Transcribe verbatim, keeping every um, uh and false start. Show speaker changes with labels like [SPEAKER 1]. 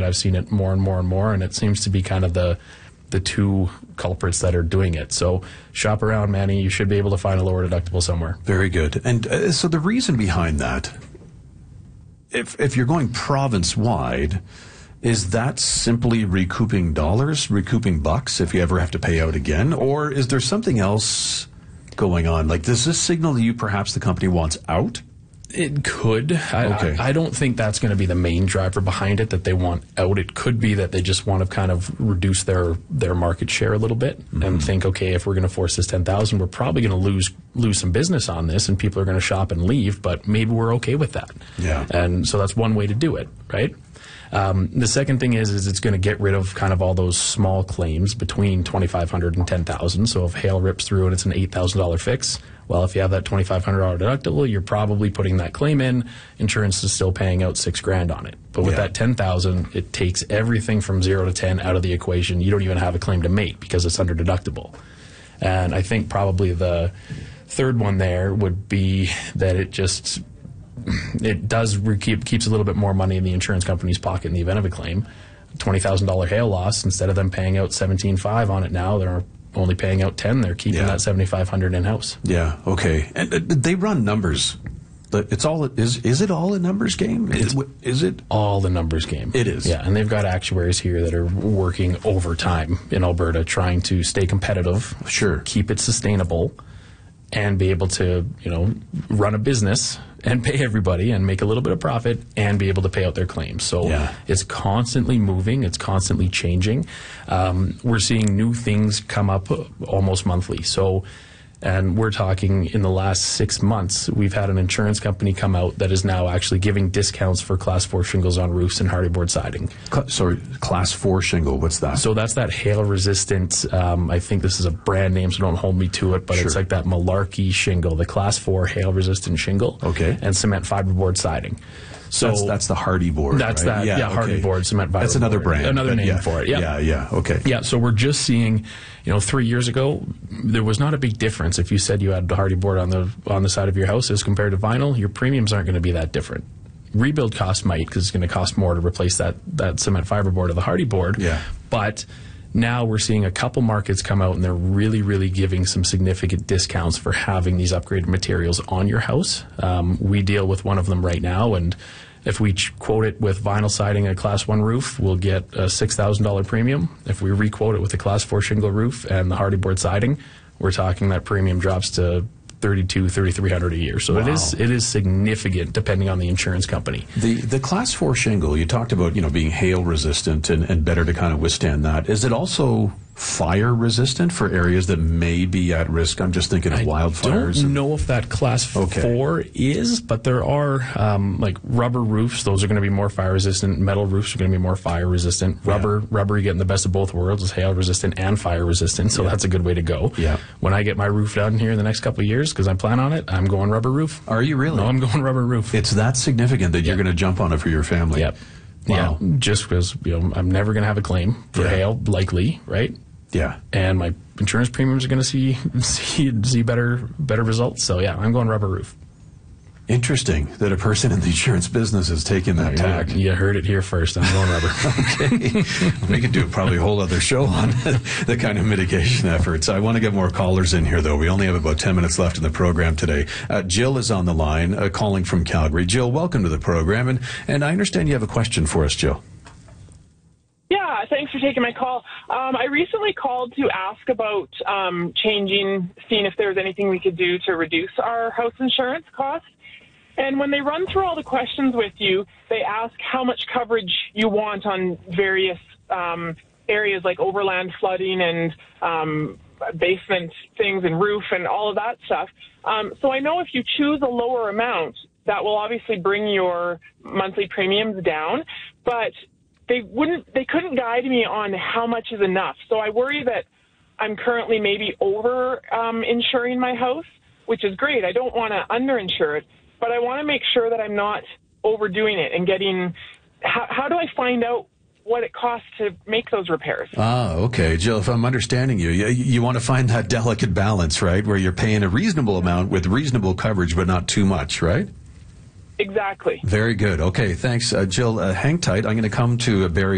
[SPEAKER 1] I've seen it more and more and more, and it seems to be kind of the the two culprits that are doing it. So shop around, Manny. You should be able to find a lower deductible somewhere.
[SPEAKER 2] Very good. And uh, so the reason behind that, if if you're going province-wide, is that simply recouping dollars, recouping bucks if you ever have to pay out again? Or is there something else going on? Like, does this signal to you perhaps the company wants out?
[SPEAKER 1] It could. I,
[SPEAKER 2] okay.
[SPEAKER 1] I, I don't think that's going to be the main driver behind it, that they want out. It could be that they just want to kind of reduce their, their market share a little bit mm-hmm. and think, okay, if we're going to force this ten thousand, we're probably going to lose lose some business on this, and people are going to shop and leave, but maybe we're okay with that.
[SPEAKER 2] Yeah.
[SPEAKER 1] And so that's one way to do it, right? Um, the second thing is, is it's going to get rid of kind of all those small claims between twenty-five hundred dollars and ten thousand dollars. So if hail rips through and it's an eight thousand dollars fix, well, if you have that twenty-five hundred dollars deductible, you're probably putting that claim in. Insurance is still paying out six grand on it. But with
[SPEAKER 2] yeah.
[SPEAKER 1] that ten thousand dollars, it takes everything from zero to ten out of the equation. You don't even have a claim to make because it's under deductible. And I think probably the third one there would be that it just it does re- keep, keeps a little bit more money in the insurance company's pocket in the event of a claim. twenty thousand dollars hail loss, instead of them paying out seventeen five on it now, they're only paying out ten. They're keeping
[SPEAKER 2] yeah.
[SPEAKER 1] that seventy-five hundred in-house.
[SPEAKER 2] Yeah, okay. And uh, they run numbers. It's all is is it all a numbers game? Is, is it
[SPEAKER 1] all the numbers game?
[SPEAKER 2] It is.
[SPEAKER 1] Yeah, and they've got actuaries here that are working overtime in Alberta trying to stay competitive,
[SPEAKER 2] sure,
[SPEAKER 1] keep it sustainable, and be able to, you know, run a business and pay everybody and make a little bit of profit and be able to pay out their claims. So
[SPEAKER 2] yeah.
[SPEAKER 1] it's constantly moving. It's constantly changing. Um, we're seeing new things come up almost monthly. So, and we're talking in the last six months, we've had an insurance company come out that is now actually giving discounts for class four shingles on roofs and hardy board siding.
[SPEAKER 2] Cl- sorry, class four shingle, what's that?
[SPEAKER 1] So that's that hail resistant, um, I think this is a brand name, so don't hold me to it, but
[SPEAKER 2] sure.
[SPEAKER 1] it's like that Malarkey shingle, the class four hail resistant shingle.
[SPEAKER 2] Okay.
[SPEAKER 1] And cement fiberboard siding. So
[SPEAKER 2] that's, that's the hardy board.
[SPEAKER 1] That's
[SPEAKER 2] right?
[SPEAKER 1] that, yeah, yeah
[SPEAKER 2] okay.
[SPEAKER 1] hardy board, cement fiberboard.
[SPEAKER 2] That's another brand.
[SPEAKER 1] Another name
[SPEAKER 2] yeah.
[SPEAKER 1] for it, yeah.
[SPEAKER 2] Yeah, yeah, okay.
[SPEAKER 1] Yeah, so we're just seeing, you know, three years ago, there was not a big difference. If you said you had the hardy board on the on the side of your house as compared to vinyl, your premiums aren't going to be that different. Rebuild cost might, because it's going to cost more to replace that, that cement fiberboard or the hardy board.
[SPEAKER 2] Yeah.
[SPEAKER 1] But now we're seeing a couple markets come out, and they're really, really giving some significant discounts for having these upgraded materials on your house. Um, we deal with one of them right now, and if we ch- quote it with vinyl siding and a class one roof, we'll get a six thousand dollars premium. If we re-quote it with a class four shingle roof and the hardy board siding, we're talking that premium drops to thirty-two, thirty-three hundred a year. So
[SPEAKER 2] wow.
[SPEAKER 1] it is it is significant depending on the insurance company.
[SPEAKER 2] The the class four shingle, you talked about, you know, being hail resistant and, and better to kind of withstand that. Is it also fire resistant for areas that may be at risk? I'm just thinking of
[SPEAKER 1] I
[SPEAKER 2] wildfires.
[SPEAKER 1] I don't
[SPEAKER 2] and,
[SPEAKER 1] know if that class
[SPEAKER 2] okay.
[SPEAKER 1] four is, but there are um, like rubber roofs. Those are going to be more fire resistant. Metal roofs are going to be more fire resistant. Rubber,
[SPEAKER 2] yeah.
[SPEAKER 1] rubber, you're getting the best of both worlds, is hail resistant and fire resistant. So
[SPEAKER 2] yeah.
[SPEAKER 1] that's a good way to go.
[SPEAKER 2] Yeah.
[SPEAKER 1] When I get my roof done here in the next couple of years, because I plan on it, I'm going rubber roof.
[SPEAKER 2] Are you really?
[SPEAKER 1] No, I'm going rubber roof.
[SPEAKER 2] It's that significant that
[SPEAKER 1] yep.
[SPEAKER 2] you're going to jump on it for your family.
[SPEAKER 1] Yep.
[SPEAKER 2] Wow.
[SPEAKER 1] Yeah. Just because, you know, I'm never going to have a claim for
[SPEAKER 2] yeah.
[SPEAKER 1] hail, likely, right?
[SPEAKER 2] Yeah.
[SPEAKER 1] And my insurance premiums are going to see see see better better results. So yeah, I'm going rubber roof.
[SPEAKER 2] Interesting that a person in the insurance business is taking that
[SPEAKER 1] yeah,
[SPEAKER 2] tack.
[SPEAKER 1] You heard it here first. I'm going rubber.
[SPEAKER 2] Okay. We could do probably a whole other show on the kind of mitigation efforts. I want to get more callers in here, though. We only have about ten minutes left in the program today. Uh, Jill is on the line, uh, calling from Calgary. Jill, welcome to the program. And, and I understand you have a question for us, Jill.
[SPEAKER 3] Yeah, thanks for taking my call. Um, I recently called to ask about um, changing, seeing if there was anything we could do to reduce our house insurance costs. And when they run through all the questions with you, they ask how much coverage you want on various um, areas like overland flooding and um, basement things and roof and all of that stuff. Um, so I know if you choose a lower amount, that will obviously bring your monthly premiums down, but they wouldn't, they couldn't guide me on how much is enough. So I worry that I'm currently maybe over um, insuring my house, which is great. I don't want to underinsure it, but I want to make sure that I'm not overdoing it and getting, how, how do I find out what it costs to make those repairs?
[SPEAKER 2] Ah, okay. Jill, if I'm understanding you, you, you want to find that delicate balance, right, where you're paying a reasonable amount with reasonable coverage, but not too much, right?
[SPEAKER 3] Exactly.
[SPEAKER 2] Very good. Okay, thanks, uh, Jill. Uh, hang tight. I'm going to come to uh, Barry.